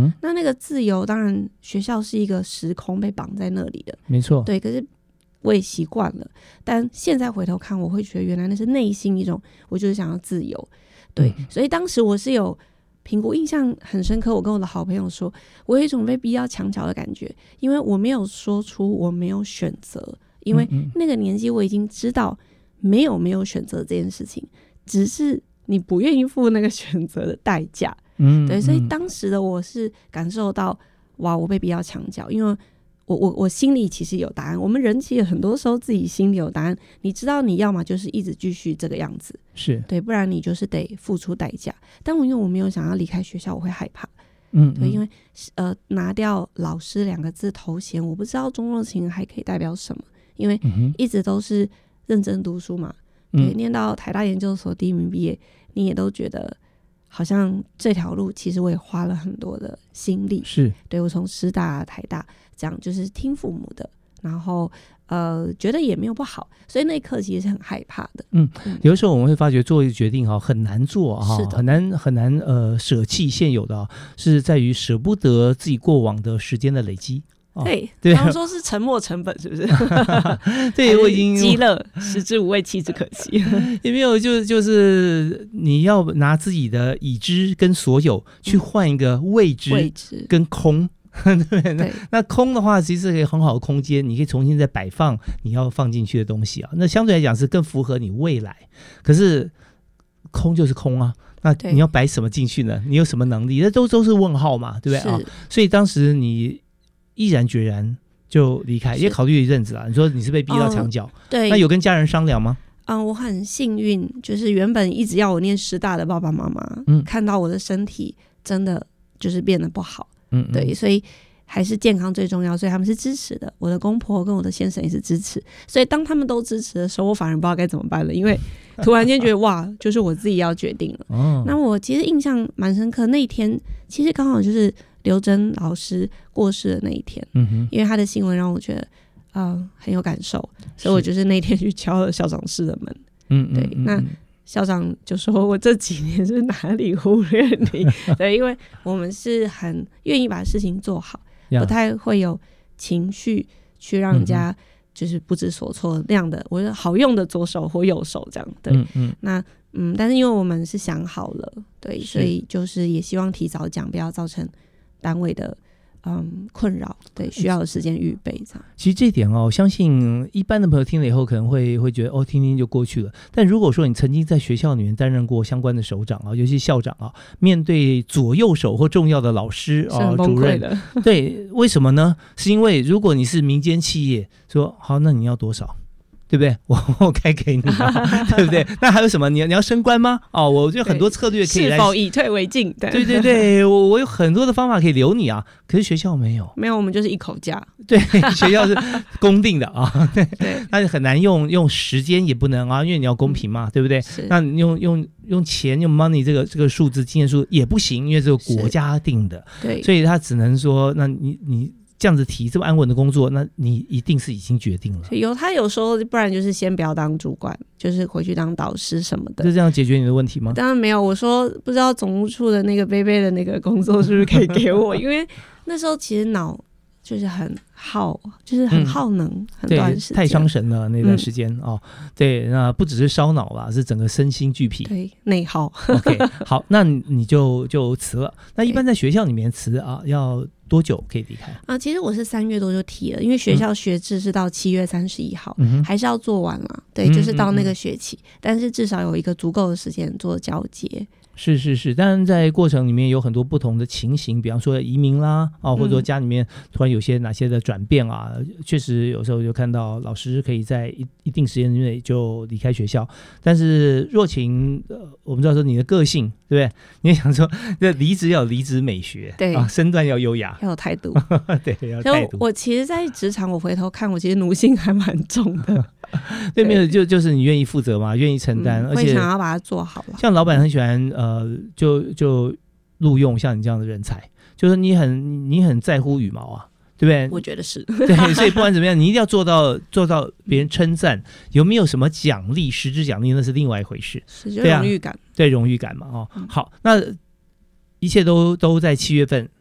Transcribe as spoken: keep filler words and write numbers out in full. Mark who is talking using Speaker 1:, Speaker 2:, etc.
Speaker 1: 哼，
Speaker 2: 那那个自由当然学校是一个时空被绑在那里的，
Speaker 1: 没错，
Speaker 2: 对，可是我也习惯了，但现在回头看我会觉得原来那是内心一种我就是想要自由，对、嗯、所以当时我是有评估，印象很深刻，我跟我的好朋友说我有一种被逼到墙角的感觉，因为我没有说出我没有选择，因为那个年纪我已经知道没有没有选择这件事情，只是你不愿意付那个选择的代价，嗯，对，所以当时的我是感受到哇我被逼到墙角，因为我我我心里其实有答案，我们人其实很多时候自己心里有答案，你知道你要么就是一直继续这个样子，是对，不然你就是得付出代价，但我因为我没有想要离开学校，我会害怕，嗯，对，因为呃拿掉老师两个字头衔，我不知道中若晴还可以代表什么，因为一直都是认真读书嘛，对，念到台大研究所第一名毕业，你也都觉得好像这条路其实我也花了很多的心力，是对，我从师大台大这样就是听父母的，然后呃觉得也没有不好，所以那一刻其实是很害怕的。嗯，
Speaker 1: 有的时候我们会发觉做一个决定很难做，很难很难呃舍弃现有的，是在于舍不得自己过往的时间的累积。
Speaker 2: 对，对，他们说是沉没成本，是不是？
Speaker 1: 对，我已经
Speaker 2: 积乐，食之无味，弃之可惜。
Speaker 1: 也没有，就就是你要拿自己的已知跟所有去换一个未知跟空。对，对，那那空的话，其实可以很好的空间，你可以重新再摆放你要放进去的东西啊。那相对来讲是更符合你未来。可是空就是空啊，那你要摆什么进去呢？你有什么能力？那都都是问号嘛，对不对啊？所以当时你毅然决然就离开，也考虑一阵子啦。你说你是被逼到墙角，哦，对，那有跟家人商量吗？
Speaker 2: 嗯，我很幸运，就是原本一直要我念师大的爸爸妈妈，嗯，看到我的身体真的就是变得不好，嗯，嗯，对，所以还是健康最重要，所以他们是支持的。我的公婆跟我的先生也是支持，所以当他们都支持的时候，我反而不知道该怎么办了，因为突然间觉得哇，就是我自己要决定了。哦，那我其实印象蛮深刻，那一天其实刚好就是刘真老师过世的那一天，嗯哼，因为他的新闻让我觉得呃很有感受，所以我就是那天去敲了校长室的门，嗯，对，嗯，那校长就说我这几年是哪里忽略你对，因为我们是很愿意把事情做好，不太会有情绪去让人家就是不知所措那样的，我觉得好用的左手或右手这样，对，嗯嗯，那嗯，但是因为我们是想好了，对，所以就是也希望提早讲，不要造成单位的嗯困扰，对，需要的时间预备这样。
Speaker 1: 其实这一点哦，我相信一般的朋友听了以后可能会会觉得哦，听听就过去了。但如果说你曾经在学校里面担任过相关的首长啊，尤其校长啊，面对左右手或重要的老师啊、主任，对，为什么呢？是因为如果你是民间企业，说好，那你要多少？对不对？我我该给你了，对不对？那还有什么？你你要升官吗？哦，我就很多策略可以来。
Speaker 2: 是否以退为进？对
Speaker 1: 对对对，我我有很多的方法可以留你啊。可是学校没有，
Speaker 2: 没有，我们就是一口价。
Speaker 1: 对，学校是公定的啊，对对，那很难用用时间也不能啊，因为你要公平嘛，嗯，对不对？那你用用用钱用 money 这个这个数字经验数也不行，因为这个国家定的，对，所以他只能说，那你你。这样子提这么安稳的工作，那你一定是已经决定了。
Speaker 2: 有他有说，不然就是先不要当主管，就是回去当导师什么的。
Speaker 1: 就这样解决你的问题吗？
Speaker 2: 当然没有，我说不知道总务处的那个贝贝的那个工作是不是可以给我，因为那时候其实脑就是很耗，就是很耗能，嗯，很短时间，
Speaker 1: 太伤神了那段时间，嗯，哦。对，那不只是烧脑啦，是整个身心俱疲，
Speaker 2: 对，内耗。
Speaker 1: OK， 好，那你就就辞了。那一般在学校里面辞啊，要多久可以离开
Speaker 2: 啊？其实我是三月多就提了，因为学校学制是到七月三十一号，嗯，还是要做完啦。对，就是到那个学期，嗯嗯嗯，但是至少有一个足够的时间做交接。
Speaker 1: 是是是，但是在过程里面有很多不同的情形，比方说移民啦，啊，或者说家里面突然有些哪些的转变啊，嗯，确实有时候就看到老师可以在一一定时间内就离开学校。但是若晴，呃，我们知道说你的个性，对不对？你也想说，这离职要有离职美学，对啊，身段要优雅，
Speaker 2: 要有态度，
Speaker 1: 对，要有态度。
Speaker 2: 我其实，在职场我回头看，我其实奴性还蛮重的。
Speaker 1: 对，没有，就就是你愿意负责嘛，愿意承担，嗯，而且
Speaker 2: 会想要把它做好了。
Speaker 1: 像老板很喜欢呃，就就录用像你这样的人才，就是你很你很在乎羽毛啊，对不对？
Speaker 2: 我觉得是。
Speaker 1: 对，所以不管怎么样，你一定要做到做到别人称赞，有没有什么奖励，实质奖励那是另外一回事，
Speaker 2: 是就荣誉感，
Speaker 1: 对，啊，对荣誉感嘛，哦，嗯，好，那一切都都在七月份